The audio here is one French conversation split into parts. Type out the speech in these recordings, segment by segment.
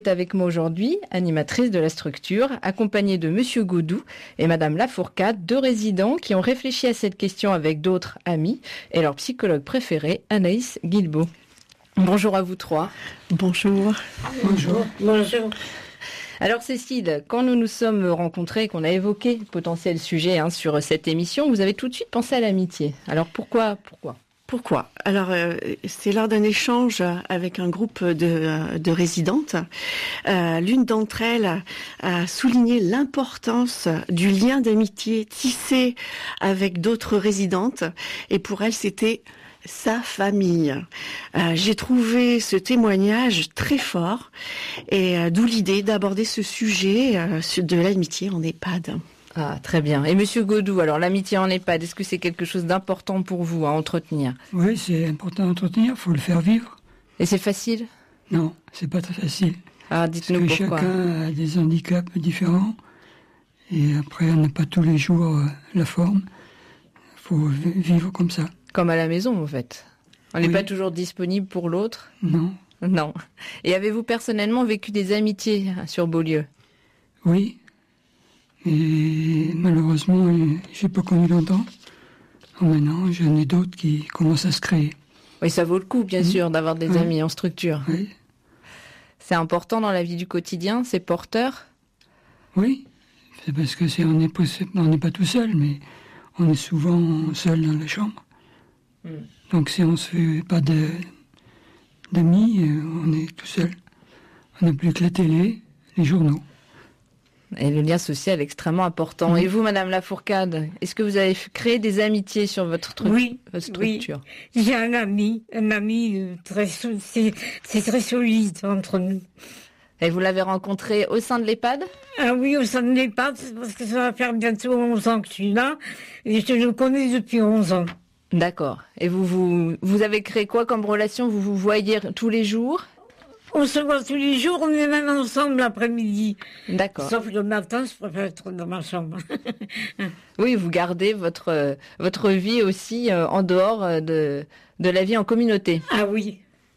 Avec moi aujourd'hui, animatrice de la structure, accompagnée de Monsieur Godou et Madame Lafourcade, deux résidents qui ont réfléchi à cette question avec d'autres amis et leur psychologue préféré, Anaïs Guilbeault. Bonjour à vous trois. Bonjour. Bonjour. Bonjour. Alors Cécile, quand nous nous sommes rencontrés, qu'on a évoqué le potentiel sujet sur cette émission, vous avez tout de suite pensé à l'amitié. Alors pourquoi ? Alors, c'est lors d'un échange avec un groupe de résidentes. L'une d'entre elles a souligné l'importance du lien d'amitié tissé avec d'autres résidentes. Et pour elle, c'était sa famille. J'ai trouvé ce témoignage très fort et d'où l'idée d'aborder ce sujet de l'amitié en EHPAD. Ah, très bien. Et Monsieur Godou, alors l'amitié en EHPAD, est-ce que c'est quelque chose d'important pour vous à entretenir ? Oui, c'est important à entretenir, il faut le faire vivre. Et c'est facile ? Non, c'est pas très facile. Ah, dites-nous parce que pourquoi. Chacun a des handicaps différents et après on n'a pas tous les jours la forme. Il faut vivre comme ça. Comme à la maison en fait. On n'est pas toujours disponible pour l'autre ? Non. Non. Et avez-vous personnellement vécu des amitiés sur Beaulieu ? Oui. Et malheureusement, j'ai pas connu longtemps. Maintenant, j'en ai d'autres qui commencent à se créer. Oui, ça vaut le coup, bien sûr, d'avoir des amis en structure. Oui. C'est important dans la vie du quotidien, c'est porteur ? Oui, c'est parce que on n'est pas tout seul, mais on est souvent seul dans la chambre. Donc si on se fait pas d'amis, on est tout seul. On n'a plus que la télé, les journaux. Et le lien social est extrêmement important. Et vous, Madame Lafourcade, est-ce que vous avez créé des amitiés sur votre structure ? Oui. J'ai un ami c'est très solide entre nous. Et vous l'avez rencontré au sein de l'EHPAD ? Ah oui, au sein de l'EHPAD, parce que ça va faire bientôt 11 ans que je suis là, et je le connais depuis 11 ans. D'accord. Et vous avez créé quoi comme relation ? Vous vous voyez tous les jours ? On se voit tous les jours, on est même ensemble l'après-midi. D'accord. Sauf le matin, je préfère être dans ma chambre. Oui, vous gardez votre vie aussi en dehors de la vie en communauté. Ah oui.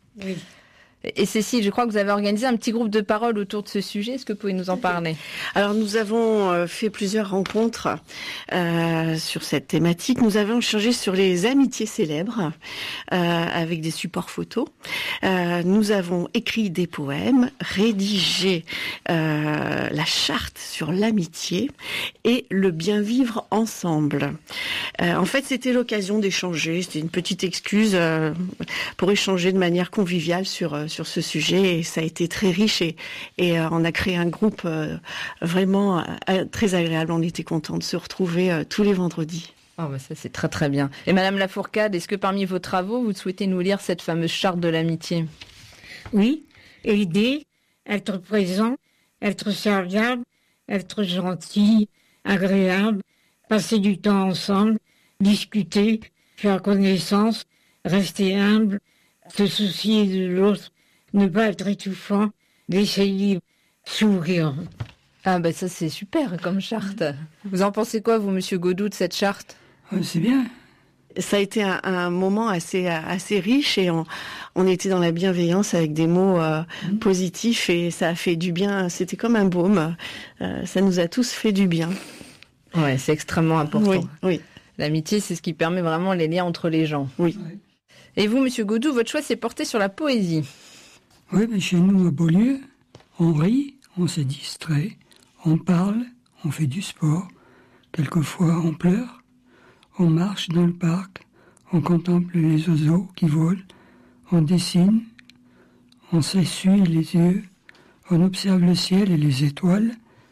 Et Cécile, je crois que vous avez organisé un petit groupe de parole autour de ce sujet. Est-ce que vous pouvez nous en parler ? Alors nous avons fait plusieurs rencontres sur cette thématique. Nous avons échangé sur les amitiés célèbres avec des supports photos. Nous avons écrit des poèmes, rédigé la charte sur l'amitié et le bien vivre ensemble. En fait, c'était l'occasion d'échanger. C'était une petite excuse pour échanger de manière conviviale sur ce sujet, et ça a été très riche et on a créé un groupe vraiment très agréable. On était contents de se retrouver tous les vendredis. Oh bah ça c'est très très bien. Et Madame Lafourcade, est-ce que parmi vos travaux, vous souhaitez nous lire cette fameuse charte de l'amitié ? Oui, aider, être présent, être serviable, être gentil, agréable, passer du temps ensemble, discuter, faire connaissance, rester humble, se soucier de l'autre, ne pas être étouffant, laisser libre, sourire. Ah bah ça c'est super comme charte. Vous en pensez quoi vous, Monsieur Godou, de cette charte ? C'est bien. Ça a été un moment assez riche et on était dans la bienveillance avec des mots positifs et ça a fait du bien. C'était comme un baume. Ça nous a tous fait du bien. Ouais, c'est extrêmement important. Oui. L'amitié, c'est ce qui permet vraiment les liens entre les gens. Oui. Et vous, Monsieur Godou, votre choix s'est porté sur la poésie. Oui, mais chez nous, à Beaulieu, on rit, on se distrait, on parle, on fait du sport. Quelquefois, on pleure, on marche dans le parc, on contemple les oiseaux qui volent, on dessine, on s'essuie les yeux, on observe le ciel et les étoiles.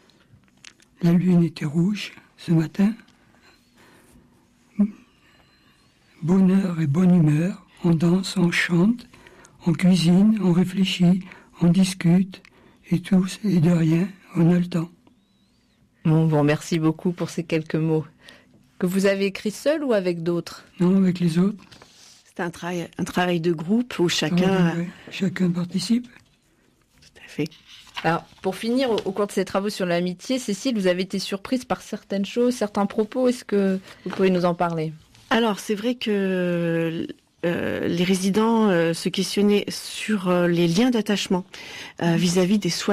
La lune était rouge ce matin. Bonheur et bonne humeur, on danse, on chante, on cuisine, on réfléchit, on discute, et tous et de rien, on a le temps. Bon, vous remercie beaucoup pour ces quelques mots. Que vous avez écrit seul ou avec d'autres ? Non, avec les autres. C'est un travail de groupe où chacun... Oui. Chacun participe. Tout à fait. Alors, pour finir, au cours de ces travaux sur l'amitié, Cécile, vous avez été surprise par certaines choses, certains propos. Est-ce que vous pouvez nous en parler ? Alors, c'est vrai que les résidents se questionnaient sur les liens d'attachement vis-à-vis des soignants.